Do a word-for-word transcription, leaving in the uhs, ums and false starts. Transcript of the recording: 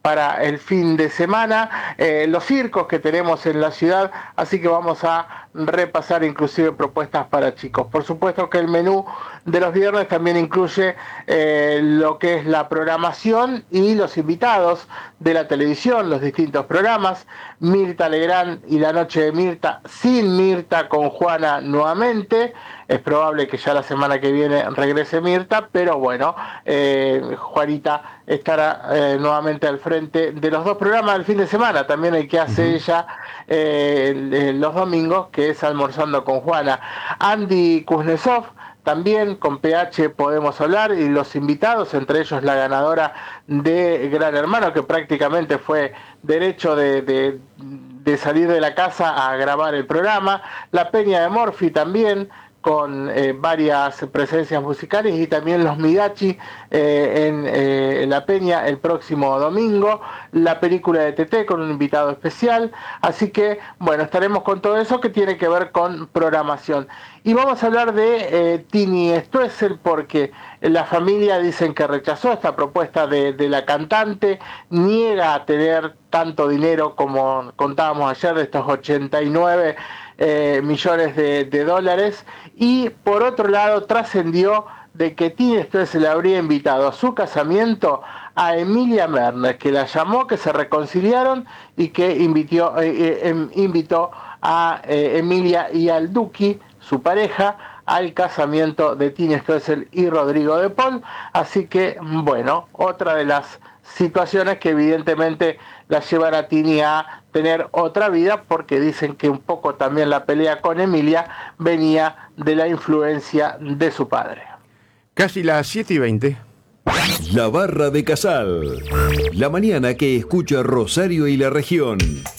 para el fin de semana, eh, los circos que tenemos en la ciudad, así que vamos a repasar inclusive propuestas para chicos. Por supuesto que el menú de los viernes también incluye eh, lo que es la programación y los invitados de la televisión, los distintos programas. Mirta Legrand y la noche de Mirta, sin Mirta, con Juana nuevamente. Es probable que ya la semana que viene regrese Mirta, pero bueno, eh, Juanita estará eh, nuevamente al frente de los dos programas del fin de semana. También el que hace uh-huh. ella eh, los domingos, que es Almorzando con Juana. Andy Kuznetsov, también con P H podemos hablar, y los invitados, entre ellos la ganadora de Gran Hermano, que prácticamente fue derecho de, de, de salir de la casa a grabar el programa. La Peña de Morphy también, con eh, varias presencias musicales, y también los Midachi eh, en, eh, en La Peña el próximo domingo, la película de T T con un invitado especial. Así que, bueno, estaremos con todo eso que tiene que ver con programación. Y vamos a hablar de eh, Tini Stoessel, porque la familia dicen que rechazó esta propuesta de, de la cantante, niega a tener tanto dinero como contábamos ayer, de estos ochenta y nueve Eh, millones de, de dólares, y por otro lado trascendió de que Tini Stoessel habría invitado a su casamiento a Emilia Mernes, que la llamó, que se reconciliaron y que invitó, eh, eh, invitó a eh, Emilia y al Duki, su pareja, al casamiento de Tini Stoessel y Rodrigo de Paul. Así que, bueno, otra de las situaciones que evidentemente la llevan a Tini a tener otra vida, porque dicen que un poco también la pelea con Emilia venía de la influencia de su padre. Casi las siete y veinte. La Barra de Casal. La mañana que escucha Rosario y la región.